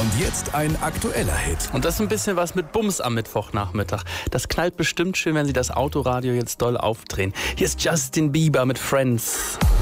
Und jetzt ein aktueller Hit. Und das ist ein bisschen was mit Bums am Mittwochnachmittag. Das knallt bestimmt schön, wenn Sie das Autoradio jetzt doll aufdrehen. Hier ist Justin Bieber mit Friends.